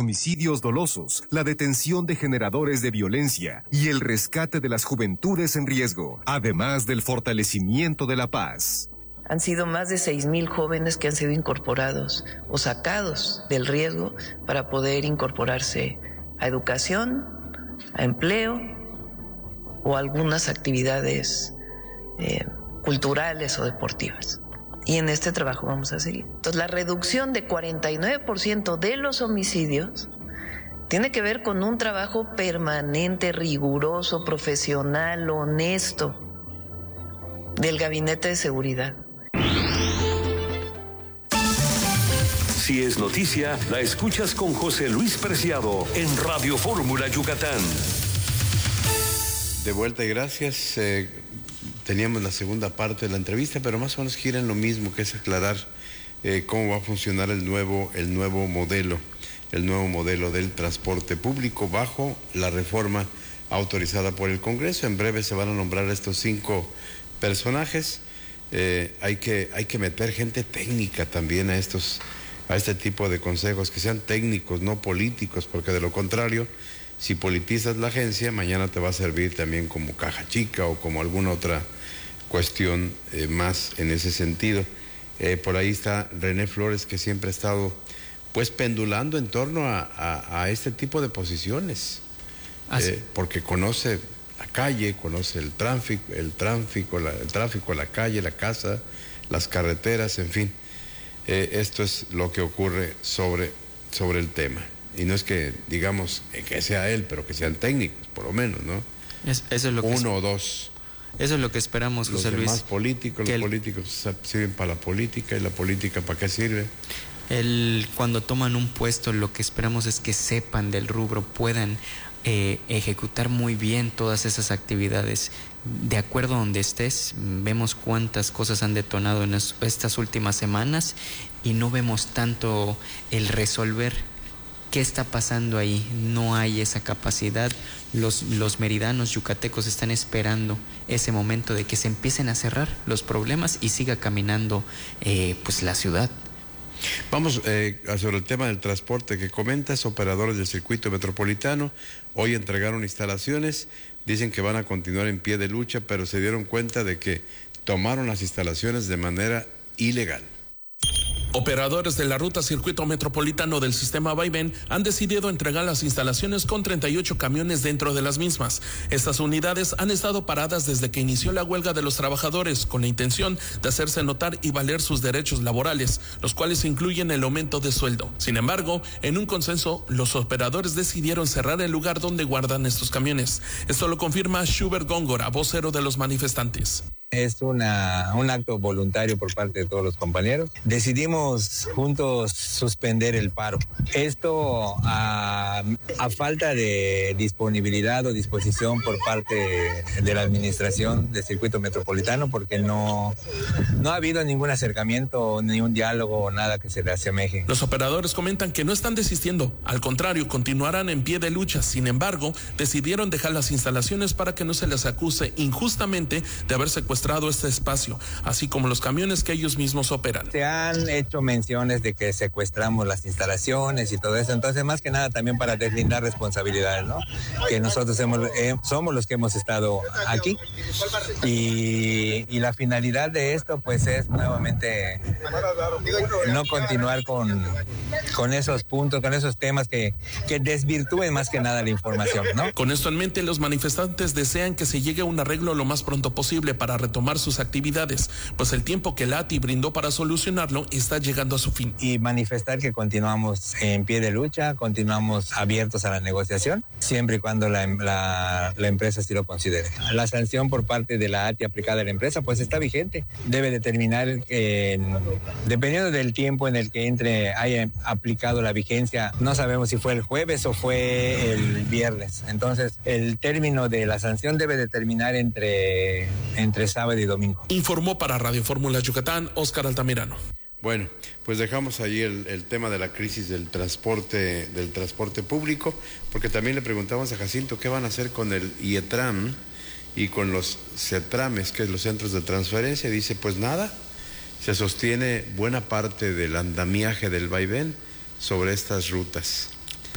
homicidios dolosos, la detención de generadores de violencia y el rescate de las juventudes en riesgo, además del fortalecimiento de la paz. Han sido más de 6,000 jóvenes que han sido incorporados o sacados del riesgo para poder incorporarse a educación, a empleo o algunas actividades culturales o deportivas. Y en este trabajo vamos a seguir. Entonces, la reducción de 49% de los homicidios tiene que ver con un trabajo permanente, riguroso, profesional, honesto del Gabinete de Seguridad. Si es noticia, la escuchas con José Luis Preciado en Radio Fórmula Yucatán. De vuelta y gracias. Teníamos la segunda parte de la entrevista, pero más o menos gira en lo mismo, que es aclarar cómo va a funcionar el nuevo modelo del transporte público bajo la reforma autorizada por el Congreso. En breve se van a nombrar estos 5 personajes. Hay que meter gente técnica también a este tipo de consejos, que sean técnicos, no políticos, porque de lo contrario, si politizas la agencia, mañana te va a servir también como caja chica o como alguna otra cuestión más en ese sentido. Por ahí está René Flores, que siempre ha estado pues pendulando en torno a este tipo de posiciones, porque conoce la calle, conoce el tráfico, la calle, la casa, las carreteras, en fin. Esto es lo que ocurre sobre el tema. Y no es que digamos que sea él, pero que sean técnicos, por lo menos, ¿no? Eso es lo que uno o dos. Eso es lo que esperamos, José Luis. Los políticos sirven para la política, y la política ¿para qué sirve? Cuando toman un puesto, lo que esperamos es que sepan del rubro, puedan ejecutar muy bien todas esas actividades. De acuerdo a donde estés, vemos cuántas cosas han detonado en estas últimas semanas y no vemos tanto el resolver qué está pasando ahí. No hay esa capacidad. Los meridanos yucatecos están esperando ese momento de que se empiecen a cerrar los problemas y siga caminando pues la ciudad. Vamos sobre el tema del transporte que comentas. Operadores del circuito metropolitano hoy entregaron instalaciones, dicen que van a continuar en pie de lucha, pero se dieron cuenta de que tomaron las instalaciones de manera ilegal. Operadores de la ruta Circuito Metropolitano del Sistema Vaivén han decidido entregar las instalaciones con 38 camiones dentro de las mismas. Estas unidades han estado paradas desde que inició la huelga de los trabajadores, con la intención de hacerse notar y valer sus derechos laborales, los cuales incluyen el aumento de sueldo. Sin embargo, en un consenso, los operadores decidieron cerrar el lugar donde guardan estos camiones. Esto lo confirma Schubert Góngora, vocero de los manifestantes. Es un acto voluntario por parte de todos los compañeros. Decidimos juntos suspender el paro. Esto a falta de disponibilidad o disposición por parte de la administración del circuito metropolitano, porque no ha habido ningún acercamiento, ni un diálogo o nada que se le asemeje. Los operadores comentan que no están desistiendo, al contrario, continuarán en pie de lucha. Sin embargo, decidieron dejar las instalaciones para que no se les acuse injustamente de haber secuestrado este espacio, así como los camiones que ellos mismos operan. Se han hecho menciones de que secuestramos las instalaciones y todo eso, entonces más que nada también para deslindar responsabilidades, ¿no? Que nosotros somos los que hemos estado aquí y la finalidad de esto pues es nuevamente no continuar con esos puntos, con esos temas que desvirtúen más que nada la información, ¿no? Con esto en mente, los manifestantes desean que se llegue a un arreglo lo más pronto posible para retomar sus actividades, pues el tiempo que la ATI brindó para solucionarlo está llegando a su fin. Y manifestar que continuamos en pie de lucha, continuamos abiertos a la negociación, siempre y cuando la empresa sí lo considere. La sanción por parte de la ATI aplicada a la empresa pues está vigente, debe determinar, dependiendo del tiempo en el que haya aplicado la vigencia, no sabemos si fue el jueves o fue el viernes, entonces el término de la sanción debe determinar entre sábado y domingo. Informó para Radio Fórmula Yucatán, Óscar Altamirano. Bueno, pues dejamos ahí el tema de la crisis del transporte público, porque también le preguntamos a Jacinto qué van a hacer con el IETRAM y con los CETRAMES, que es los centros de transferencia. Dice, pues nada, se sostiene buena parte del andamiaje del vaivén sobre estas rutas.